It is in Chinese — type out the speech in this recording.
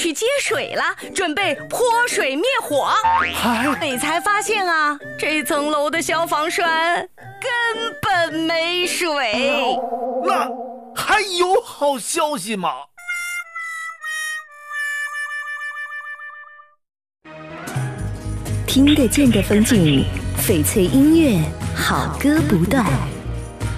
去接水了，准备泼水灭火。这才发现啊，这层楼的消防栓根本没水。 那还有好消息吗？ 听得见的风景，翡翠音乐，好歌不断。